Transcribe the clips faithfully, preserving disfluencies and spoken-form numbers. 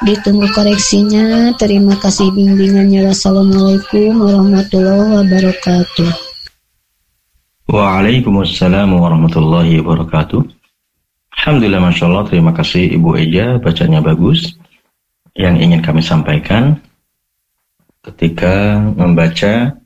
Ditunggu koreksinya. Terima kasih bimbingannya. Wassalamualaikum warahmatullahi wabarakatuh. Waalaikumsalam warahmatullahi wabarakatuh. Alhamdulillah, Masya Allah. Terima kasih Ibu Eja, bacanya bagus. Yang ingin kami sampaikan ketika membaca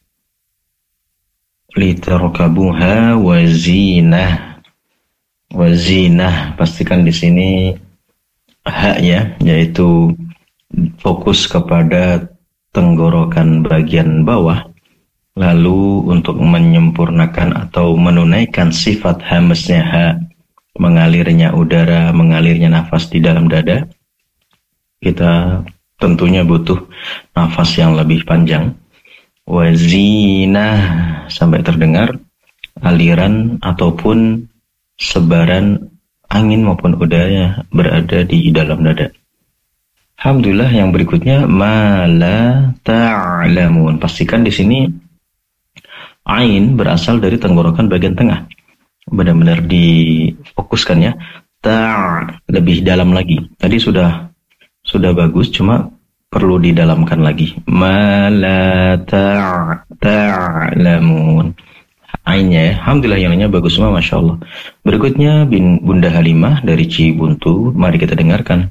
litarkabuha wazinah, wazinah, pastikan di sini hak ya, yaitu fokus kepada tenggorokan bagian bawah. Lalu untuk menyempurnakan atau menunaikan sifat hamesnya hak, mengalirnya udara, mengalirnya nafas di dalam dada, kita tentunya butuh nafas yang lebih panjang. Wazinah, sampai terdengar aliran ataupun sebaran angin maupun udara berada di dalam dada. Alhamdulillah, yang berikutnya mala ta'lamun. Pastikan di sini ain berasal dari tenggorokan bagian tengah. Benar-benar difokuskan ya. Ta' lebih dalam lagi. Tadi sudah sudah bagus, cuma perlu didalamkan lagi. Mala ta'lamun. Ainnya ya. Alhamdulillah, yang lainnya bagus semua, Masya Allah. Berikutnya bin Bunda Halimah dari Cibuntu. Mari kita dengarkan.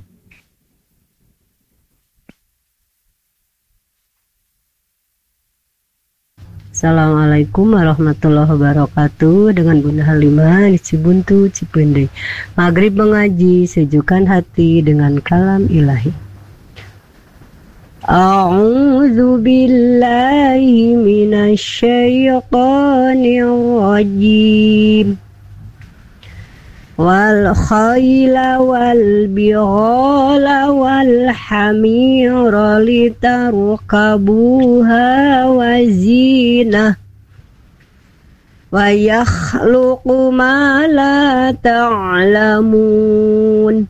Assalamualaikum warahmatullahi wabarakatuh. Dengan Bunda Halimah di Cibuntu, Cipendei. Maghrib mengaji, sejukkan hati dengan kalam ilahi. A'udzu billahi minasy syaithanir rajim. Wal khayla wal bighala wal hamira litarkabuha wa zinah wa yakhluqu ma la ta'lamun.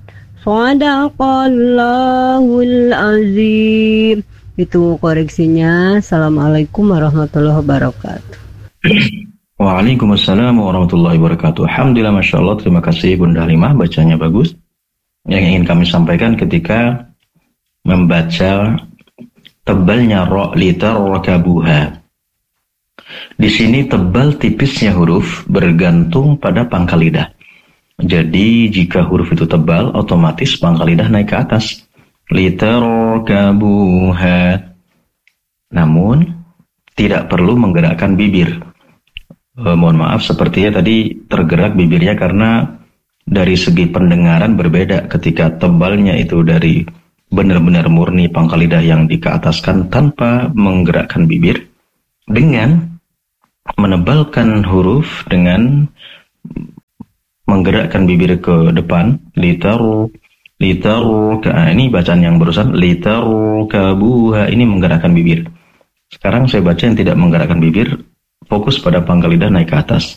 Shadaqallahul azim. Itu koreksinya. Assalamualaikum warahmatullahi wabarakatuh. Waalaikumsalam warahmatullahi wabarakatuh. Alhamdulillah, Masya Allah. Terima kasih Bunda Halimah, bacanya bagus. Yang ingin kami sampaikan ketika membaca tebalnya ro litarkabuha. Di sini tebal tipisnya huruf bergantung pada pangkal lidah. Jadi jika huruf itu tebal, otomatis pangkal lidah naik ke atas. Litarkabuha. Namun tidak perlu menggerakkan bibir. Eh, mohon maaf, sepertinya tadi tergerak bibirnya karena dari segi pendengaran berbeda ketika tebalnya itu dari benar-benar murni pangkal lidah yang dikeataskan tanpa menggerakkan bibir, dengan menebalkan huruf dengan menggerakkan bibir ke depan. Litaru litaru nah, ini bacaan yang barusan litaru kabuha, ini menggerakkan bibir. Sekarang saya baca yang tidak menggerakkan bibir, fokus pada pangkal lidah naik ke atas.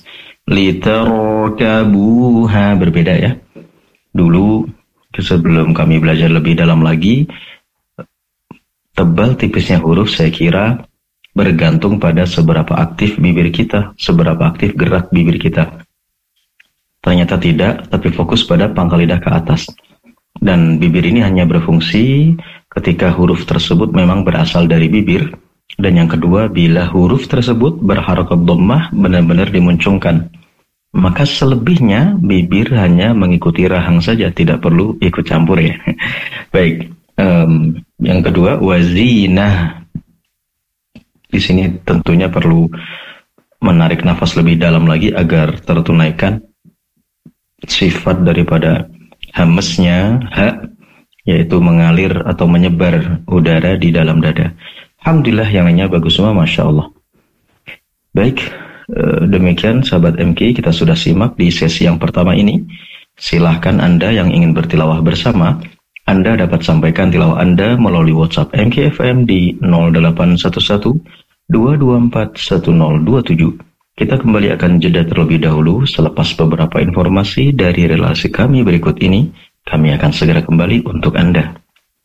Litarkabuha, berbeda ya. Dulu sebelum kami belajar lebih dalam lagi, tebal tipisnya huruf saya kira bergantung pada seberapa aktif bibir kita, seberapa aktif gerak bibir kita. Ternyata tidak, tapi fokus pada pangkal lidah ke atas. Dan bibir ini hanya berfungsi ketika huruf tersebut memang berasal dari bibir. Dan yang kedua, bila huruf tersebut berharakat dhammah, benar-benar dimuncungkan. Maka selebihnya bibir hanya mengikuti rahang saja, tidak perlu ikut campur ya. Baik, um, yang kedua wazinah. Di sini tentunya perlu menarik nafas lebih dalam lagi agar tertunaikan sifat daripada hamesnya hak, yaitu mengalir atau menyebar udara di dalam dada. Alhamdulillah, yang lainnya bagus semua, Masya Allah. Baik, demikian sahabat M K, kita sudah simak di sesi yang pertama ini. Silahkan Anda yang ingin bertilawah bersama, Anda dapat sampaikan tilawah Anda melalui WhatsApp M K F M di nol delapan satu satu dua dua empat satu nol dua tujuh. Kita kembali akan jeda terlebih dahulu. Selepas beberapa informasi dari relasi kami berikut ini, kami akan segera kembali untuk Anda.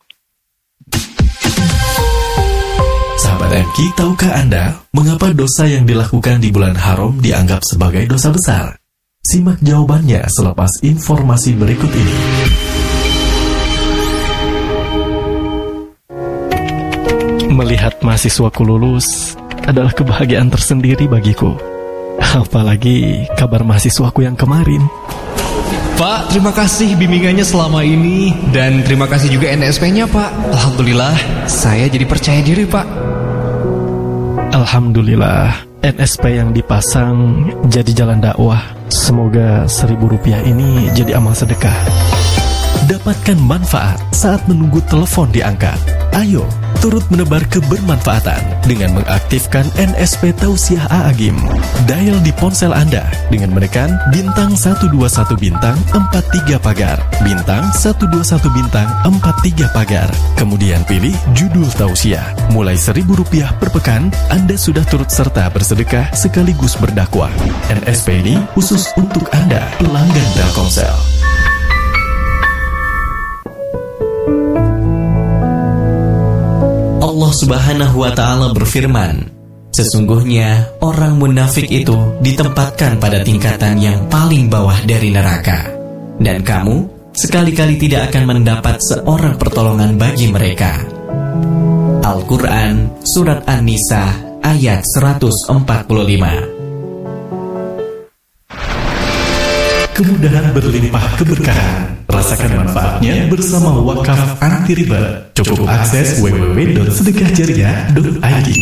Sahabat M K, tahukah Anda mengapa dosa yang dilakukan di bulan haram dianggap sebagai dosa besar? Simak jawabannya selepas informasi berikut ini. Melihat mahasiswaku lulus adalah kebahagiaan tersendiri bagiku. Apalagi kabar mahasiswaku yang kemarin. Pak, terima kasih bimbingannya selama ini. Dan terima kasih juga N S P-nya, Pak. Alhamdulillah, saya jadi percaya diri, Pak. Alhamdulillah, N S P yang dipasang jadi jalan dakwah. Semoga seribu rupiah ini jadi amal sedekah. Dapatkan manfaat saat menunggu telepon diangkat. Ayo, turut menebar kebermanfaatan dengan mengaktifkan N S P Tausiah A'agim. Dial di ponsel Anda dengan menekan bintang satu dua satu bintang empat tiga pagar, bintang satu dua satu bintang empat tiga pagar. Kemudian pilih judul tausiah. Mulai seribu rupiah per pekan, Anda sudah turut serta bersedekah sekaligus berdakwah. N S P ini khusus untuk Anda, pelanggan Telkomsel. Allah Subhanahu wa Ta'ala berfirman, sesungguhnya orang munafik itu ditempatkan pada tingkatan yang paling bawah dari neraka, dan kamu sekali-kali tidak akan mendapat seorang pertolongan bagi mereka. Al-Quran Surat An-Nisa ayat seratus empat puluh lima. Kemudahan berlimpah keberkahan. Rasakan manfaatnya bersama Wakaf Anti Riba. Cukup akses w w w titik sedekah jariah titik i d.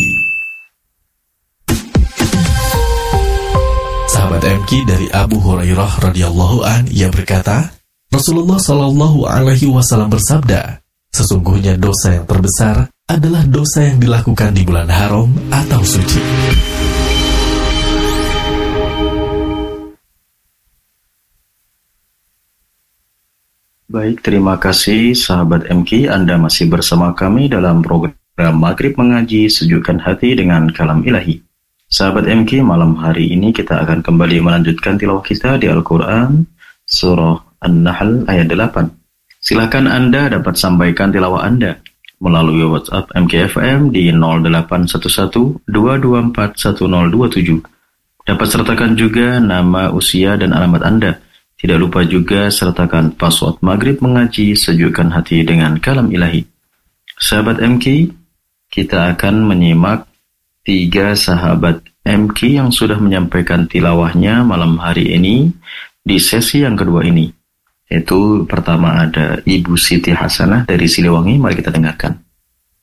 Sahabat M K dari Abu Hurairah radhiyallahu an, ia berkata, Rasulullah Shallallahu Alaihi Wasallam bersabda, sesungguhnya dosa yang terbesar adalah dosa yang dilakukan di bulan haram atau suci. Baik, terima kasih sahabat M K. Anda masih bersama kami dalam program Maghrib Mengaji Sejukkan Hati dengan Kalam Ilahi. Sahabat M K, malam hari ini kita akan kembali melanjutkan tilawah kita di Al-Quran Surah An-Nahl ayat delapan. Silakan Anda dapat sampaikan tilawah Anda melalui WhatsApp M K F M di nol delapan satu satu dua dua empat satu nol dua tujuh. Dapat sertakan juga nama, usia, dan alamat Anda. Tidak lupa juga sertakan password Maghrib Mengaji Sejukkan Hati dengan Kalam Ilahi. Sahabat M K, kita akan menyimak tiga sahabat M K yang sudah menyampaikan tilawahnya malam hari ini di sesi yang kedua ini. Yaitu pertama ada Ibu Siti Hasanah dari Siliwangi. Mari kita dengarkan.